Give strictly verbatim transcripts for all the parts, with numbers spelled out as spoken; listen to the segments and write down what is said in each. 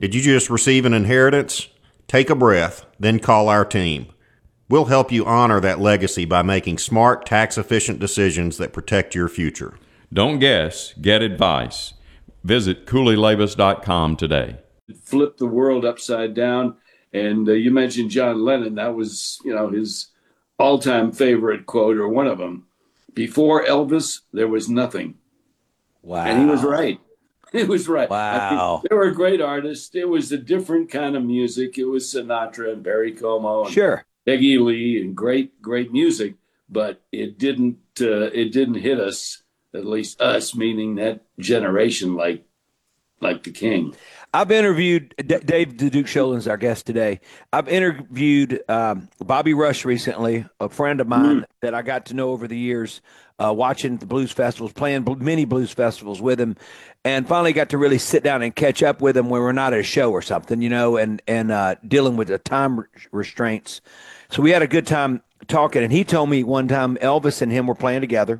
Did you just receive an inheritance? Take a breath, then call our team. We'll help you honor that legacy by making smart, tax-efficient decisions that protect your future. Don't guess, get advice. Visit Cooley Labus dot com today. Flip the world upside down. And uh, you mentioned John Lennon. That was, you know, his all-time favorite quote, or one of them. Before Elvis, there was nothing. Wow. And he was right. He was right. Wow. I mean, they were great artists. It was a different kind of music. It was Sinatra and Barry Como and Sure. Peggy Lee, and great, great music. But it didn't. Uh, it didn't hit us, at least us, meaning that generation, like, like the King. I've interviewed D- Dave the Duke Sholin's our guest today. I've interviewed um, Bobby Rush recently, a friend of mine mm. that I got to know over the years, uh, watching the blues festivals, playing bl- many blues festivals with him, and finally got to really sit down and catch up with him when we're not at a show or something, you know, and and uh, dealing with the time re- restraints. So we had a good time talking, and he told me one time Elvis and him were playing together,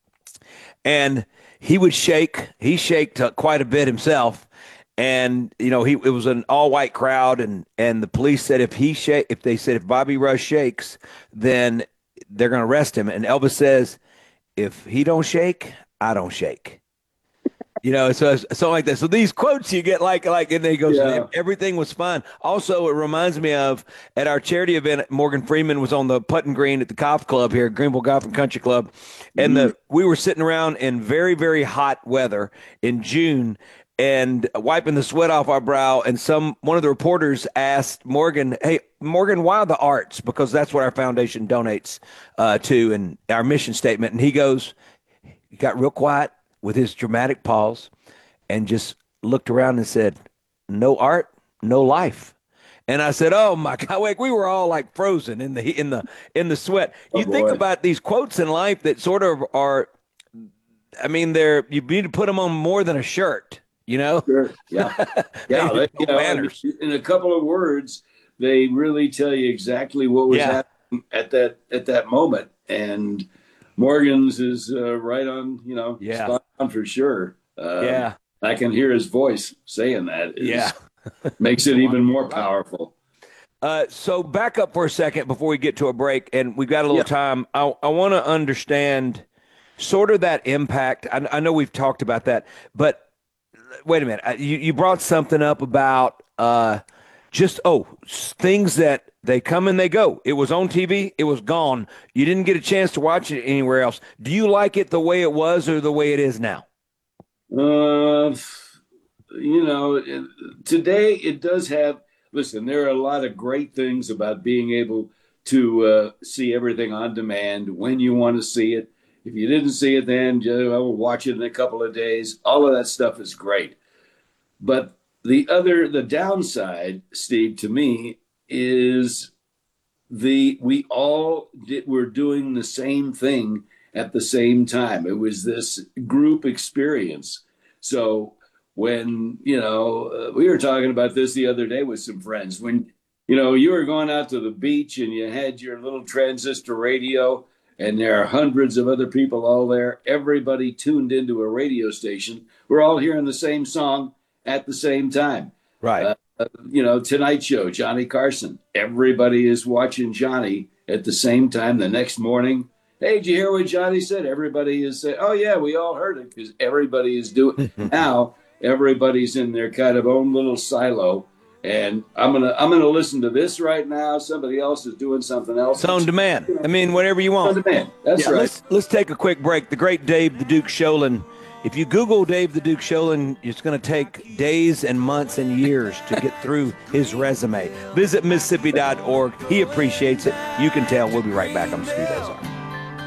and he would shake. He shaked uh, quite a bit himself. And, you know, he it was an all-white crowd, and, and the police said if he shake, if they said if Bobby Rush shakes, then they're going to arrest him. And Elvis says, if he don't shake, I don't shake. You know, so it's something like that. So these quotes you get like, like, and they goes, yeah. Everything was fine. Also, it reminds me of at our charity event, Morgan Freeman was on the putting green at the golf club here, Greenville Golf and Country Club. And mm-hmm. the we were sitting around in very, very hot weather in June, and wiping the sweat off our brow, and some one of the reporters asked Morgan, hey, Morgan, why the arts? Because that's what our foundation donates uh, to, and our mission statement. And he goes, he got real quiet with his dramatic pause and just looked around and said, no art, no life. And I said, oh my God, wait, we were all like frozen in the in the in the sweat. Oh, you boy. Think about these quotes in life that sort of are, I mean, they're you need to put them on more than a shirt. You know, sure. Yeah, yeah. They, you know, I mean, in a couple of words, they really tell you exactly what was yeah. happening at that at that moment. And Morgan's is uh, right on. You know, yeah, spot on for sure. Uh, yeah, I can hear his voice saying that. Is, yeah, makes it even more powerful. Uh, so back up for a second before we get to a break, and we've got a little yeah. time. I I want to understand sort of that impact. I, I know we've talked about that, but. Wait a minute. You, you brought something up about uh, just, oh, things that they come and they go. It was on T V. It was gone. You didn't get a chance to watch it anywhere else. Do you like it the way it was or the way it is now? Uh, you know, today it does have, listen, there are a lot of great things about being able to uh, see everything on demand when you want to see it. If you didn't see it then, I will watch it in a couple of days. All of that stuff is great. But the other, the downside, Steve, to me, is the we all did, were doing the same thing at the same time. It was this group experience. So when, you know, uh, we were talking about this the other day with some friends. When, you know, you were going out to the beach and you had your little transistor radio, and there are hundreds of other people all there. Everybody tuned into a radio station. We're all hearing the same song at the same time. Right. Uh, uh, you know, Tonight Show, Johnny Carson. Everybody is watching Johnny at the same time the next morning. Hey, did you hear what Johnny said? Everybody is saying, oh, yeah, we all heard it, because everybody is doing now. Everybody's in their kind of own little silo. And I'm gonna I'm gonna listen to this right now. Somebody else is doing something else. It's on demand. I mean, whatever you want. On demand. That's yeah, right. Let's let's take a quick break. The great Dave the Duke Sholin. If you Google Dave the Duke Sholin, it's going to take days and months and years to get through his resume. Visit Mississippi dot org. He appreciates it. You can tell. We'll be right back on Steve Azar.